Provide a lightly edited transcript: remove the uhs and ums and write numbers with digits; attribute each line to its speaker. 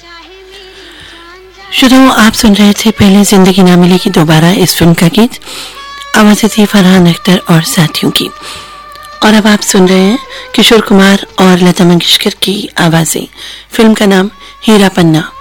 Speaker 1: श्रोताओं, आप सुन रहे थे पहले जिंदगी ना मिलेगी दोबारा इस फिल्म का गीत। आवाजें थी फरहान अख्तर और साथियों की। और अब आप सुन रहे हैं किशोर कुमार और लता मंगेशकर की आवाजें। फिल्म का नाम हीरा पन्ना।